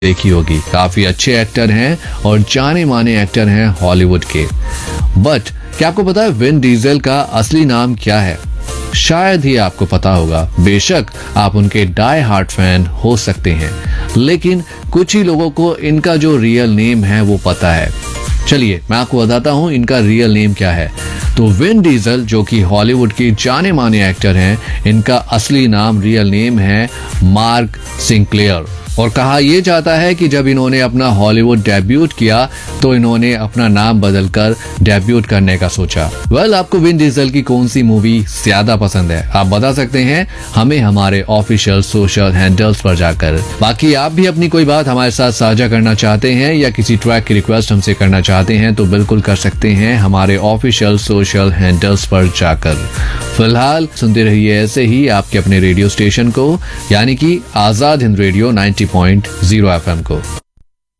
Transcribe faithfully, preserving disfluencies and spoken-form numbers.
देखी होगी। काफी अच्छे एक्टर हैं और जाने माने एक्टर हैं हॉलीवुड के। बट क्या आपको पता है विन डीजल का असली नाम क्या है? शायद ही आपको पता होगा। बेशक आप उनके डाई हार्ट फैन हो सकते हैं, लेकिन कुछ ही लोगों को इनका जो रियल नेम है वो पता है। चलिए मैं आपको बताता हूँ इनका रियल नेम क्या है। तो विन डीजल जो कि हॉलीवुड के जाने माने एक्टर हैं, इनका असली नाम रियल नेम है मार्क सिंक्लेयर। और कहा यह जाता है कि जब इन्होंने अपना हॉलीवुड डेब्यूट किया तो इन्होंने अपना नाम बदलकर डेब्यूट करने का सोचा। वेल well, आपको विन डीजल की कौन सी मूवी ज्यादा पसंद है आप बता सकते हैं हमें हमारे ऑफिशियल सोशल हैंडल्स पर जाकर। बाकी आप भी अपनी कोई बात हमारे साथ साझा करना चाहते हैं या किसी ट्रैक की रिक्वेस्ट हमसे करना चाहते हैं तो बिल्कुल कर सकते हैं हमारे ऑफिशियल सोशल हैंडल्स पर जाकर। फिलहाल सुनते रहिए ऐसे ही आपके अपने रेडियो स्टेशन को, यानी कि Azad Hind radio ninety point zero F M को।